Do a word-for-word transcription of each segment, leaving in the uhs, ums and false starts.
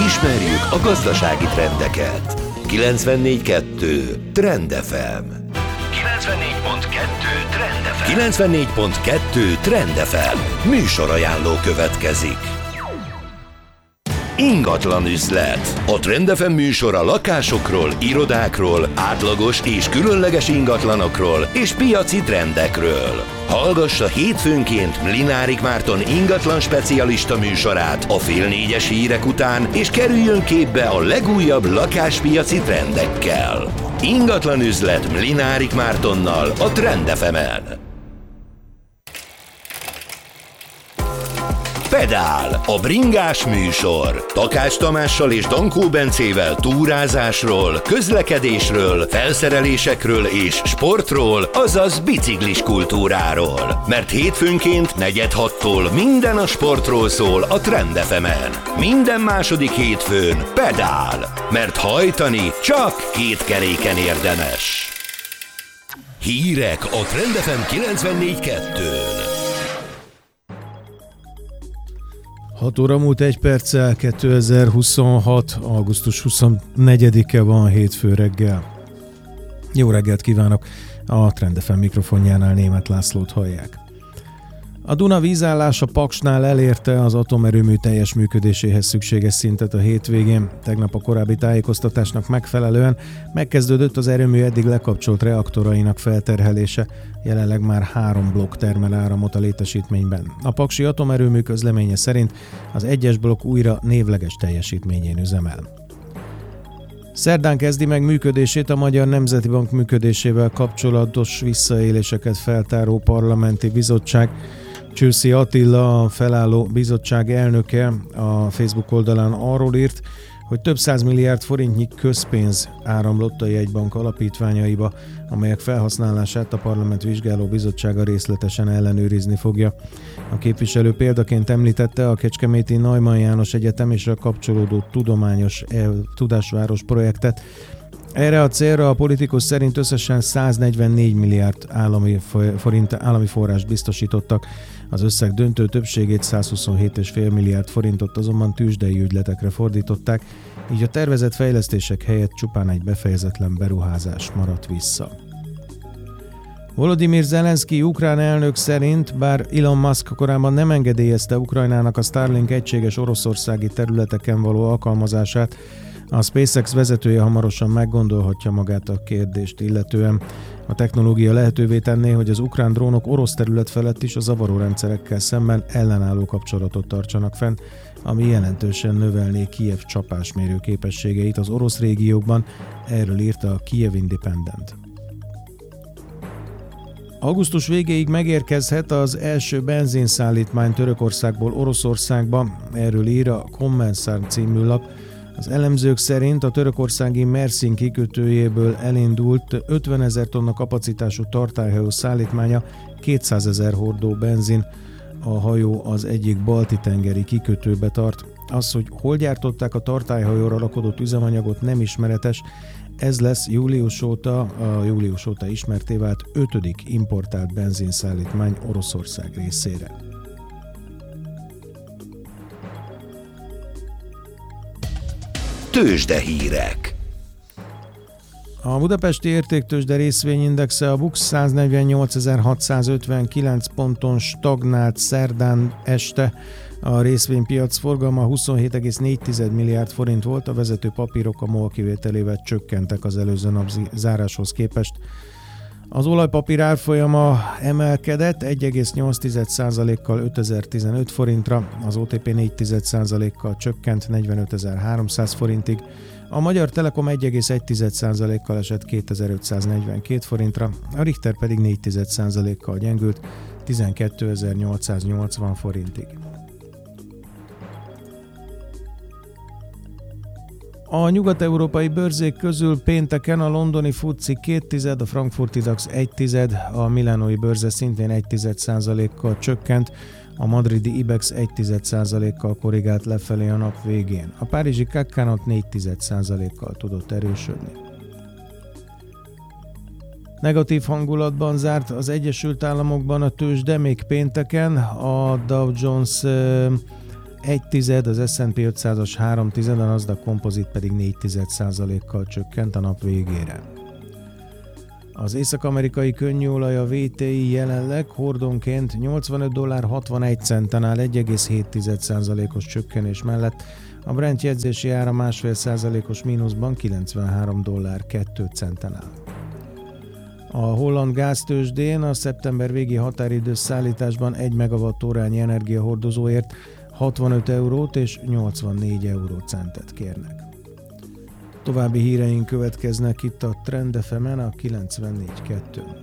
Ismerjük a gazdasági trendeket. kilencvennégy kettő Trend ef em. kilencvennégy pont kettő Trend ef em. kilencvennégy pont kettő Trend ef em. Műsorajánló következik. Ingatlan üzlet. A Trend ef em műsor a lakásokról, irodákról, átlagos és különleges ingatlanokról és piaci trendekről. Hallgassa hétfőnként Mlinárik Márton ingatlan specialista műsorát a fél négyes hírek után, és kerüljön képbe a legújabb lakáspiaci trendekkel. Ingatlan üzlet Mlinárik Mártonnal a Trend ef emen. Pedál, a bringás műsor. Takács Tamással és Dankó Bencével túrázásról, közlekedésről, felszerelésekről és sportról, azaz biciklis kultúráról. Mert hétfőnként negyed hattól minden a sportról szól a Trend ef emen. Minden második hétfőn Pedál, mert hajtani csak két keréken érdemes. Hírek a Trend ef em kilencvennégy kettőn. hat óra múlt egy perccel, kétezer-huszonhat. augusztus huszonnegyedike van, hétfő reggel. Jó reggelt kívánok! A Trend ef em mikrofonjánál Németh Lászlót hallják. A Duna vízállása Paksnál elérte az atomerőmű teljes működéséhez szükséges szintet a hétvégén. Tegnap a korábbi tájékoztatásnak megfelelően megkezdődött az erőmű eddig lekapcsolt reaktorainak felterhelése. Jelenleg már három blokk termel áramot a létesítményben. A paksi atomerőmű közleménye szerint az egyes blokk újra névleges teljesítményén üzemel. Szerdán kezdi meg működését a Magyar Nemzeti Bank működésével kapcsolatos visszaéléseket feltáró parlamenti bizottság. Csőszi Attila, a felálló bizottság elnöke a Facebook oldalán arról írt, hogy több száz milliárd forintnyi közpénz áramlott a jegybank alapítványaiba, amelyek felhasználását a Parlament Vizsgáló Bizottsága részletesen ellenőrizni fogja. A képviselő példaként említette a kecskeméti Neumann János Egyetem és a kapcsolódó tudományos tudásváros projektet. Erre a célra a politikus szerint összesen száznegyvennégy milliárd állami forint állami forrást biztosítottak. Az összeg döntő többségét, százhuszonhét egész öt milliárd forintot azonban tőzsdei ügyletekre fordították, így a tervezett fejlesztések helyett csupán egy befejezetlen beruházás maradt vissza. Volodymyr Zelenszky ukrán elnök szerint, bár Elon Musk korábban nem engedélyezte Ukrajnának a Starlink egységes oroszországi területeken való alkalmazását, a SpaceX vezetője hamarosan meggondolhatja magát a kérdést illetően. A technológia lehetővé tenné, hogy az ukrán drónok orosz terület felett is a zavaró rendszerekkel szemben ellenálló kapcsolatot tartsanak fenn, ami jelentősen növelné Kijev csapásmérő képességeit az orosz régiókban, erről írta a Kiev Independent. Augusztus végéig megérkezhet az első benzinszállítmány Törökországból Oroszországba, erről ír a Kommenszár című lap. Az elemzők szerint a törökországi Mersin kikötőjéből elindult ötvenezer tonna kapacitású tartályhajó szállítmánya kétszázezer hordó benzin. A hajó az egyik balti-tengeri kikötőbe tart. Az, hogy hol gyártották a tartályhajóra rakodott üzemanyagot, nem ismeretes. Ez lesz július óta, a július óta ismertté vált ötödik importált benzinszállítmány Oroszország részére. Tőzsdehírek. A budapesti értéktőzsde részvényindexe a BUX száznegyvennyolcezer-hatszázötvenkilenc ponton stagnált szerdán este. A részvénypiac forgalma huszonhét egész négy milliárd forint volt, a vezető papírok a MOL kivételével csökkentek az előző nap záráshoz képest. Az olajpapír árfolyama emelkedett egy egész nyolc százalékkal ötezer-tizenöt forintra, az o té pé négy százalékkal csökkent negyvenötezer-háromszáz forintig, a Magyar Telekom egy egész egy százalékkal esett kétezer-ötszáznegyvenkét forintra, a Richter pedig négy százalékkal gyengült tizenkétezer-nyolcszáznyolcvan forintig. A nyugat-európai bőrzék közül pénteken a londoni FTSE két tized, a frankfurti DAX egy tized, a milánói bőrze szintén egy tized százalékkal csökkent, a madridi IBEX egy tized százalékkal korrigált lefelé a nap végén. A párizsi cé á cé négy tized százalékkal tudott erősödni. Negatív hangulatban zárt az Egyesült Államokban a tőzsde még pénteken, a Dow Jones egy tized, az es and pé ötszázas három tized, a Nasdaq Composite pedig négy tized százalékkal csökkent a nap végére. Az észak-amerikai könnyűolaj a vé té i jelenleg hordonként nyolcvanöt dollár hatvanegy centen áll egy egész hét tized százalékos csökkenés mellett, a Brent jegyzési ára másfél százalékos mínuszban kilencvenhárom dollár két centen áll. A holland gáztőzsdén a szeptember végi határidős szállításban egy megawattórányi energiahordozóért hatvanöt eurót és nyolcvannégy eurócentet kérnek. További híreink következnek itt a Trend ef emen a kilencvennégy kettőn.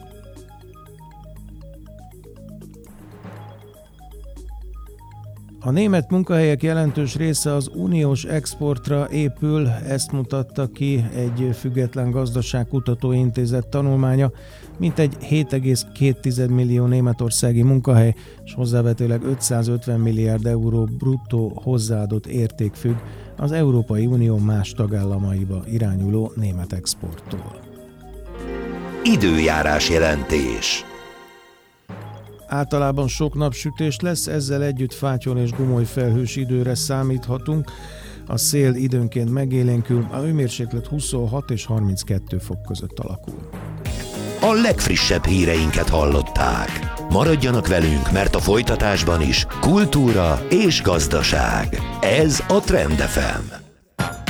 A német munkahelyek jelentős része az uniós exportra épül, ezt mutatta ki egy független gazdaságkutató intézet tanulmánya, mintegy hét egész két millió németországi munkahely, és hozzávetőleg ötszázötven milliárd euró bruttó hozzáadott érték függ az Európai Unió más tagállamaiba irányuló német exporttól. Időjárás jelentés. Általában sok napsütés lesz, ezzel együtt fátyol és gomoly felhős időre számíthatunk. A szél időnként megélénkül, a hőmérséklet huszonhat és harminckettő fok között alakul. A legfrissebb híreinket hallották. Maradjanak velünk, mert a folytatásban is kultúra és gazdaság. Ez a Trend ef em.